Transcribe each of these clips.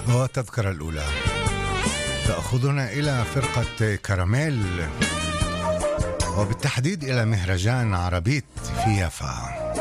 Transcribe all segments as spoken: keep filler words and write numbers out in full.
والتذكرة الأولى تأخذنا إلى فرقة كراميل، وبالتحديد إلى مهرجان عربيت في يافا.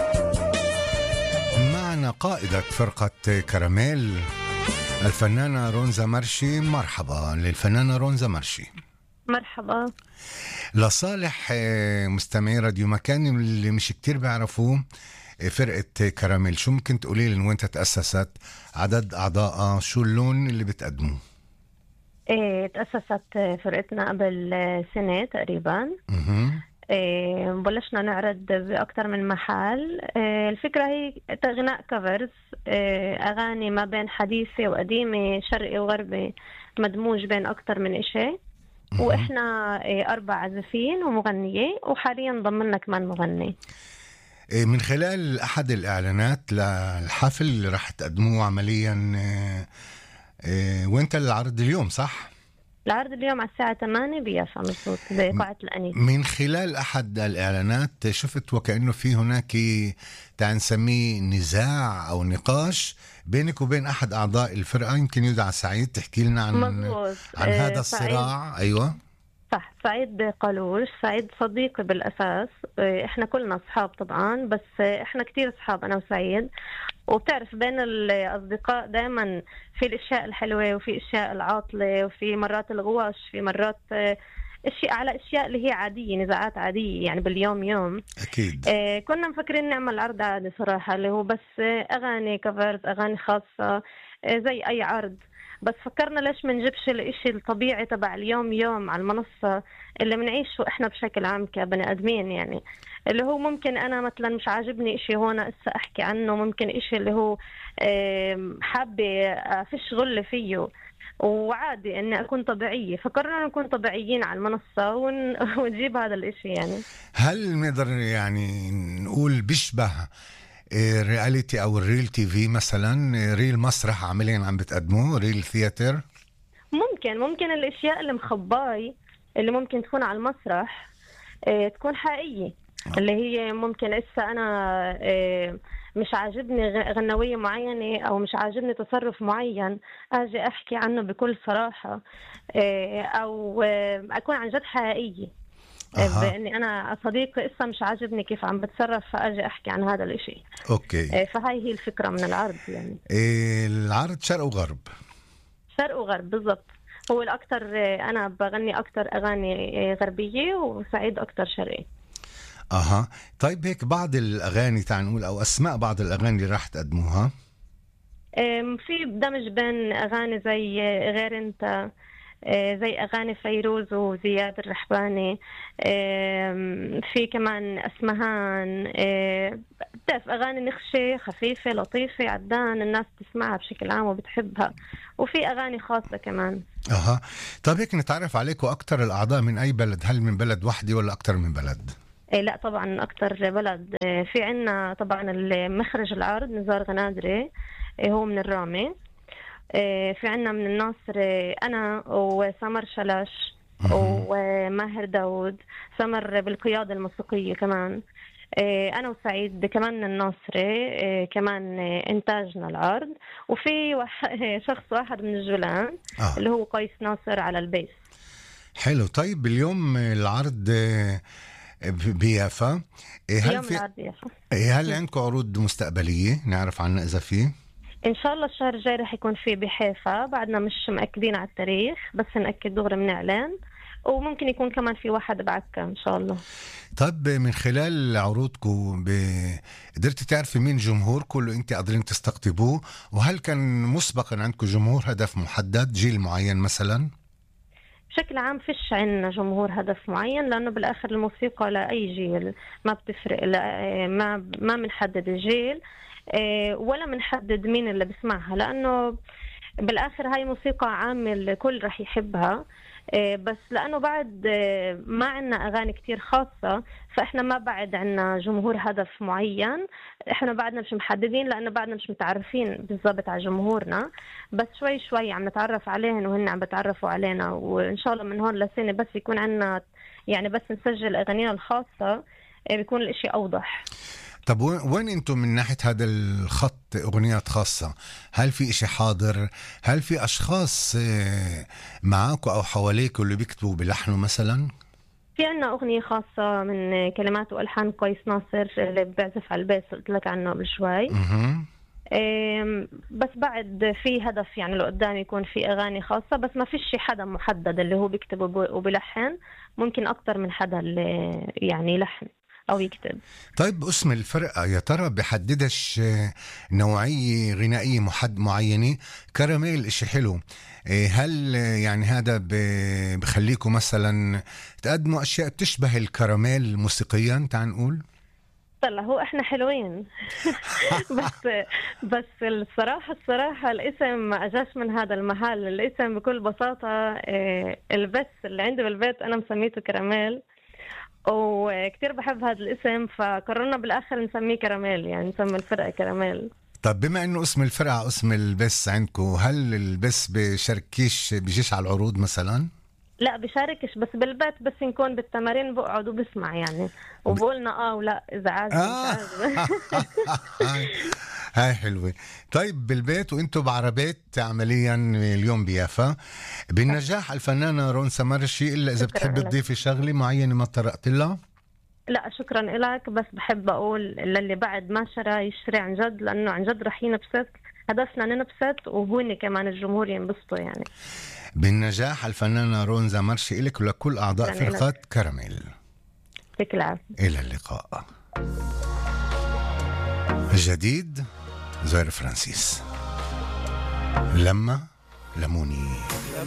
معنا قائدة فرقة كراميل الفنانة رونزا مرشي. مرحبا للفنانة رونزا مرشي. مرحبا. لصالح مستمعي راديو مكان اللي مش كتير بيعرفوه فرقة كراميل، شو ممكن تقولي لي وين تأسست؟ عدد أعضائها؟ شو اللون اللي بتقدموه؟ إيه، تأسست فرقتنا قبل سنة تقريبا. إيه، بلشنا نعرض بأكتر من محل. إيه، الفكرة هي غناء كفرز، إيه، أغاني ما بين حديثة وقديمة، شرقي وغربي، مدموج بين أكتر من إشي. وإحنا إيه أربع عازفين ومغنية، وحاليا ضمننا كمان مغني. من خلال أحد الإعلانات للحفل اللي راح تقدموه عمليا، وانت العرض اليوم صح؟ العرض اليوم على الساعة ثمانية بيافا مظبوط بقاعة الأنيس. من خلال أحد الإعلانات شفت وكأنه في هناك تعال نسميه نزاع أو نقاش بينك وبين أحد أعضاء الفرقة، يمكن يدعى سعيد، تحكي لنا عن مظبوط. عن هذا الصراع. سعيد. أيوة صح، سعيد قالوش. سعيد صديقي بالأساس، إحنا كلنا أصحاب طبعا، بس إحنا كتير أصحاب أنا وسعيد. وبتعرف بين الأصدقاء دائما في الأشياء الحلوة وفي أشياء العاطلة وفي مرات الغواش، في مرات أشياء على أشياء اللي هي عادية، نزاعات عادية يعني باليوم يوم. أكيد. آه كنا مفكرين نعمل عرض عادي صراحة، اللي هو بس أغاني كفرز، أغاني خاصة، آه زي أي عرض. بس فكرنا ليش ما نجيبش الاشي الطبيعي تبع اليوم يوم على المنصة اللي منعيشه احنا بشكل عام كبني ادمين، يعني اللي هو ممكن انا مثلا مش عاجبني اشي هون اسا احكي عنه، ممكن اشي اللي هو حابة افش غلة فيه، وعادي اني اكون طبيعية. فكرنا نكون طبيعيين على المنصة ون... ونجيب هذا الاشي. يعني هل نقدر يعني نقول بيشبه الرياليتي او الريل تي في مثلا، ريل مسرح عمليا عم بتقدموه، ريل ثياتر؟ ممكن ممكن الاشياء اللي مخباي اللي ممكن تكون على المسرح اه تكون حقيقية. آه. اللي هي ممكن اسا انا اه مش عاجبني غنوية معينة او مش عاجبني تصرف معين، اجي احكي عنه بكل صراحة، اه او اه اكون عن جد حقيقية. أه. باني انا صديقي اسا مش عاجبني كيف عم بتصرف، فاجي احكي عن هذا الاشي. اوكي. فهاي هي الفكرة من العرض. يعني العرض شرق وغرب. شرق وغرب بالضبط. هو الأكتر أنا بغني أكتر أغاني غربية، وسعيد أكتر شرقي. أها. طيب هيك بعض الأغاني تعال نقول أو أسماء بعض الأغاني اللي راح تقدموها. في دمج بين أغاني زي غير أنت، زي أغاني فيروز وزياد الرحباني، في كمان أسمهان، بتعرف أغاني نخشة خفيفة لطيفة عدان الناس تسمعها بشكل عام وبتحبها، وفي أغاني خاصة كمان. أها. طيب هيك نتعرف عليكم أكتر، الأعضاء من أي بلد؟ هل من بلد واحدة ولا أكتر من بلد؟ إيه لا طبعا أكتر بلد. في عنا طبعا المخرج العرض نزار غنادري، هو من الرامي. في عنا من الناصر أنا وسمر شلاش وماهر داود، سمر بالقيادة الموسيقية كمان. أنا وسعيد كمان من الناصري، كمان إنتاجنا العرض. وفي شخص واحد من الجولان آه. اللي هو قيس ناصر على البيس. حلو. طيب اليوم العرض بيافا، هل في هل عندكم عروض مستقبلية نعرف عنها إذا في؟ إن شاء الله الشهر الجاي رح يكون في بحيفا، بعدنا مش مأكدين على التاريخ، بس نأكد دغري من إعلان. وممكن يكون كمان في واحد بعكا إن شاء الله. طب من خلال عروضكم ب... قدرتي تعرفي مين جمهوركم اللي انت قادرين تستقطبوه؟ وهل كان مسبقا عندكم جمهور هدف محدد، جيل معين مثلا؟ بشكل عام فيش عنا جمهور هدف معين، لأنه بالآخر الموسيقى لأي جيل ما بتفرق، ما ما منحدد الجيل ولا منحدد مين اللي بسمعها، لأنه بالآخر هاي موسيقى عامة الكل رح يحبها. بس لأنه بعد ما عنا أغاني كتير خاصة، فإحنا ما بعد عنا جمهور هدف معين، إحنا بعدنا مش محددين، لأنه بعدنا مش متعرفين بالضبط على جمهورنا، بس شوي شوي عم نتعرف عليهم وهن عم بتعرفوا علينا. وإن شاء الله من هون لسنة بس يكون عنا يعني بس نسجل أغانينا الخاصة بيكون الإشي أوضح. طب وين وين انتم من ناحية هذا الخط اغنيات خاصة؟ هل في اشي حاضر؟ هل في اشخاص آه، معاكم او حواليكم اللي بيكتبوا بلحنوا مثلا؟ في عنا أغنية خاصة من كلمات وألحان قيس ناصر اللي بيعزف على البيس قلت لك عنه قبل شوي. اها. إيه، بس بعد في هدف يعني لقدام يكون في أغاني خاصة، بس ما فيش حدا محدد اللي هو بيكتب وب- وبلحن. ممكن أكتر من حدا اللي يعني يلحن أو يكتب. طيب اسم الفرقة يا ترى بحددش آه، نوعية غنائية محد معينة؟ كراميل اشي حلو. آه، هل آه، يعني هذا ب- بخليكم مثلا تقدموا اشياء بتشبه الكراميل موسيقيا تعال نقول؟ طلع هو احنا حلوين. بس بس الصراحة الصراحة الاسم ما اجاش من هذا المحل. الاسم بكل بساطة إيه، البس اللي عندي بالبيت انا مسميته كراميل، وكتير بحب هذا الاسم فقررنا بالاخر نسميه كراميل، يعني نسمي الفرقة كراميل. طب بما انه اسم الفرقة اسم البس عندكم، هل البس بشاركيش بيجيش على العروض مثلا؟ لا بشاركش، بس بالبيت بس نكون بالتمارين بقعد وبسمع يعني، وبقولنا اه ولا اذا عاجبه مش آه. عاجبه. هاي هاي حلوة. طيب بالبيت وانتو بعربيت عمليا اليوم بيافا، بالنجاح الفنانة رون سمرشي، إلا إذا شكرا بتحب لك. تضيفي شغلة معينة ما طرقت لها. لا شكرا لك، بس بحب اقول للي بعد ما شرى يشتري عن جد، لانه عن جد رح ينبسط. هدفنا ننبسط وهون كمان الجمهور ينبسطوا يعني. بالنجاح الفنانة رون سمرشي، إلك ولكل أعضاء شكرا فرقة لك. كراميل. يعطيك العافية. إلى اللقاء. جديد زهير فرانسيس، لما لموني.